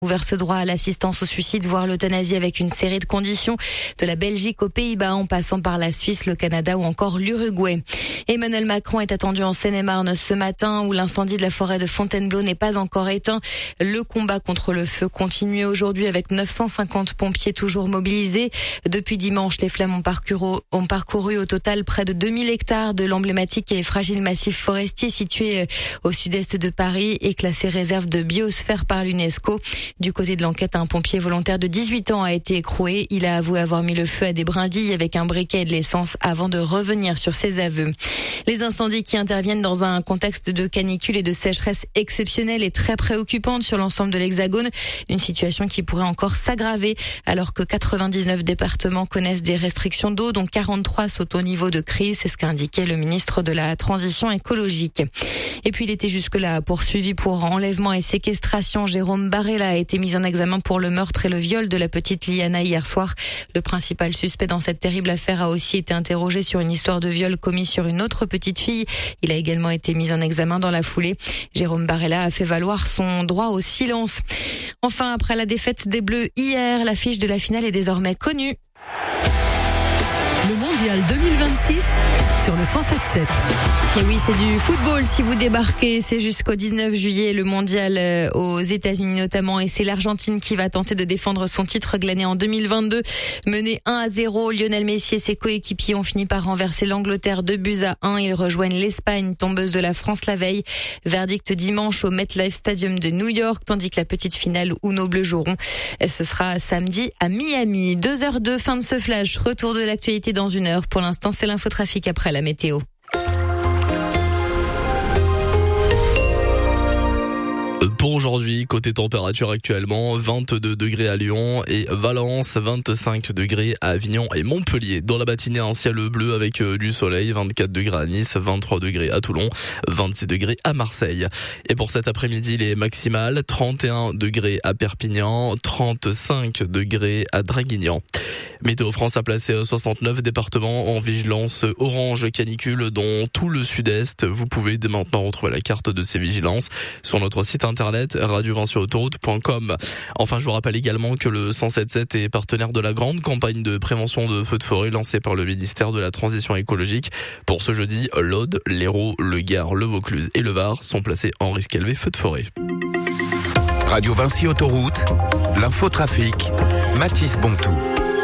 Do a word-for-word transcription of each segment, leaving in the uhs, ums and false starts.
ouvert ce droit à l'assistance au suicide, voire l'euthanasie avec une série de conditions, de la Belgique aux Pays-Bas en passant par la Suisse, le Canada ou encore l'Uruguay. Emmanuel Macron est attendu en Seine-et-Marne ce matin où l'incendie de la forêt de Fontainebleau n'est pas encore éteint. Le combat contre le feu continue aujourd'hui avec neuf cent cinquante pompiers toujours mobilisés. Depuis dimanche, les flammes ont parcouru, ont parcouru au total près de deux mille hectares de l'emblématique et fragile massif forestier situé au sud-est de Paris et classé réserve de biosphère par l'UNESCO. Du côté de l'enquête, un pompier volontaire de dix-huit ans a été écroué. Il a avoué avoir mis le feu à des brindilles avec un briquet et de l'essence avant de revenir sur ses aveux. Les incendies qui interviennent dans un contexte de canicule et de sécheresse exceptionnelle est très préoccupante sur l'ensemble de l'Hexagone. Une situation qui pourrait encore s'aggraver alors que quatre-vingt-dix-neuf départements connaissent des restrictions d'eau, dont quarante-trois sont au niveau de crise. C'est ce qu'a indiqué le ministre de la Transition écologique. Et puis il était jusque-là poursuivi pour enlèvement et séquestration. Jérôme Barella a été mis en examen pour le meurtre et le viol de la petite Liana hier soir. Le principal suspect dans cette terrible affaire a aussi été interrogé sur une histoire de viol commis sur une autre petite fille. Il a également été mis en examen dans la foulée. Jérôme Barella a fait valoir son droit au silence. Enfin, après la défaite des Bleus hier, l'affiche de la finale est désormais connue. Le mondial deux mille vingt-six sur le cent sept sept. Et oui, c'est du football si vous débarquez. C'est jusqu'au dix-neuf juillet le mondial aux États-Unis notamment. Et c'est l'Argentine qui va tenter de défendre son titre glané en deux mille vingt-deux. Mené un à zéro, Lionel Messi et ses coéquipiers ont fini par renverser l'Angleterre deux buts à un. Ils rejoignent l'Espagne, tombeuse de la France la veille. Verdict dimanche au MetLife Stadium de New York, tandis que la petite finale où nos Bleus joueront, ce sera samedi à Miami. deux heures deux, fin de ce flash. Retour de l'actualité dans une heure. Pour l'instant, c'est l'infotrafic après la météo. Pour aujourd'hui, côté température actuellement, vingt-deux degrés à Lyon et Valence, vingt-cinq degrés à Avignon et Montpellier. Dans la matinée, un ciel bleu avec du soleil, vingt-quatre degrés à Nice, vingt-trois degrés à Toulon, vingt-six degrés à Marseille. Et pour cet après-midi, les maximales, trente et un degrés à Perpignan, trente-cinq degrés à Draguignan. Météo France a placé soixante-neuf départements en vigilance orange canicule, dont tout le sud-est. Vous pouvez dès maintenant retrouver la carte de ces vigilances sur notre site internet radio vingt sur autoroute point com. Enfin, je vous rappelle également que le cent sept sept est partenaire de la grande campagne de prévention de feux de forêt lancée par le ministère de la Transition écologique. Pour ce jeudi, l'Aude, l'Hérault, le Gard, le Vaucluse et le Var sont placés en risque élevé feux de forêt. Radio Vinci Autoroute, l'infotrafic, Mathis Bontou.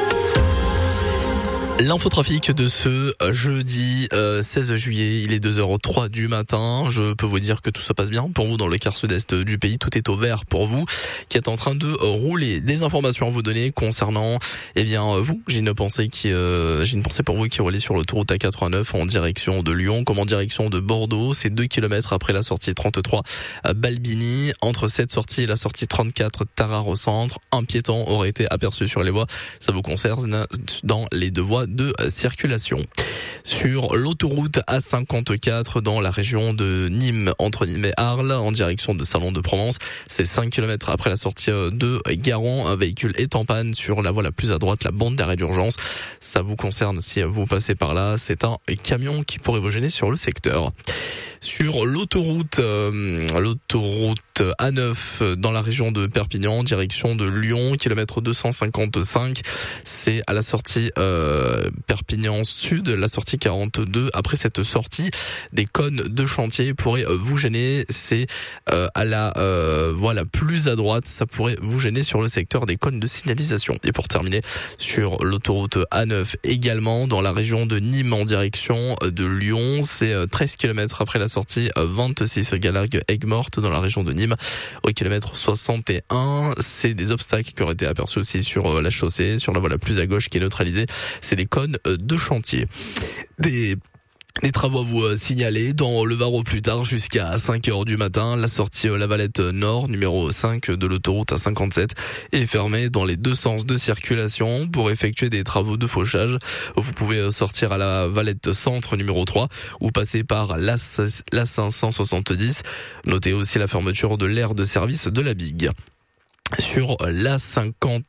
L'infotrafic de ce jeudi euh, seize juillet, il est deux heures trois du matin. Je peux vous dire que tout se passe bien pour vous dans le quart sud-est du pays. Tout est au vert pour vous qui êtes en train de rouler. Des informations à vous donner concernant, eh bien vous, j'ai une pensée qui, euh, j'ai une pensée pour vous qui roulez sur l'autoroute A quatre-vingt-neuf en direction de Lyon, comme en direction de Bordeaux. C'est deux kilomètres après la sortie trente-trois à Balbini. Entre cette sortie et la sortie trente-quatre Tarare au centre, un piéton aurait été aperçu sur les voies. Ça vous concerne dans les deux voies de circulation. Sur l'autoroute A cinquante-quatre dans la région de Nîmes, entre Nîmes et Arles, en direction de Salon de Provence, c'est cinq kilomètres après la sortie de Garon. Un véhicule est en panne sur la voie la plus à droite, la bande d'arrêt d'urgence. Ça vous concerne si vous passez par là. C'est un camion qui pourrait vous gêner sur le secteur. Sur l'autoroute, euh, l'autoroute A neuf dans la région de Perpignan, direction de Lyon, kilomètre deux cent cinquante-cinq, c'est à la sortie euh, Perpignan Sud, la sortie quarante-deux. Après cette sortie, des cônes de chantier pourraient vous gêner. C'est euh, à la euh, voilà plus à droite, ça pourrait vous gêner sur le secteur des cônes de signalisation. Et pour terminer, sur l'autoroute A neuf également dans la région de Nîmes en direction de Lyon, c'est treize kilomètres après la sortie vingt-six Galargue Aigues-Mortes dans la région de Nîmes au kilomètre soixante et un. C'est des obstacles qui auraient été aperçus aussi sur la chaussée, sur la voie la plus à gauche qui est neutralisée. C'est des cônes de chantier. Des Des travaux à vous signaler dans le Var au plus tard jusqu'à cinq heures du matin. La sortie La Valette Nord, numéro cinq de l'autoroute A cinquante-sept, est fermée dans les deux sens de circulation pour effectuer des travaux de fauchage. Vous pouvez sortir à la Valette Centre numéro trois ou passer par la, la cinq cent soixante-dix. Notez aussi la fermeture de l'aire de service de la Bigue. Sur la cinquante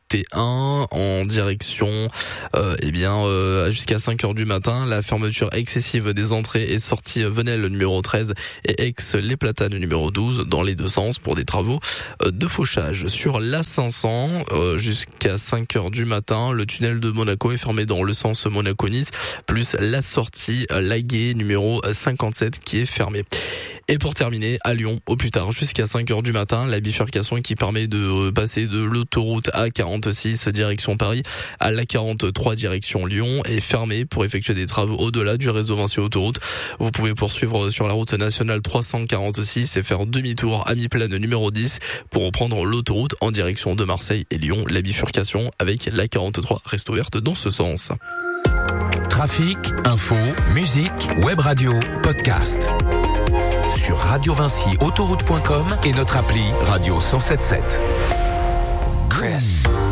T un en direction euh, eh bien euh, jusqu'à cinq heures du matin. La fermeture excessive des entrées et sorties Venelle numéro treize et Aix les Platanes numéro douze dans les deux sens pour des travaux euh, de fauchage. Sur l'A cinq cents euh, jusqu'à cinq heures du matin, le tunnel de Monaco est fermé dans le sens Monaco-Nice, plus la sortie euh, Laguet numéro cinquante-sept qui est fermée. Et pour terminer, à Lyon, au plus tard, jusqu'à cinq heures du matin, la bifurcation qui permet de passer de l'autoroute A quarante-six direction Paris à l'A quarante-trois direction Lyon est fermée pour effectuer des travaux au-delà du réseau Vinci Autoroute. Vous pouvez poursuivre sur la route nationale trois cent quarante-six et faire demi-tour à mi-plaine numéro dix pour reprendre l'autoroute en direction de Marseille et Lyon. La bifurcation avec l'A quarante-trois reste ouverte dans ce sens. Trafic, info, musique, web radio, podcast. Sur radio vinci autoroute point com et notre appli Radio cent soixante-dix-sept. Chris.